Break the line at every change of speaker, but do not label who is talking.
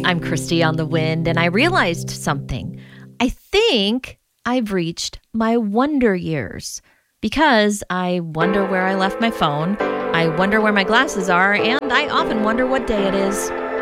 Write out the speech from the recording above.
I'm Christy on the Wind, and I realized something. I think I've reached my wonder years because I wonder where I left my phone, I wonder where my glasses are, and I often wonder what day it is.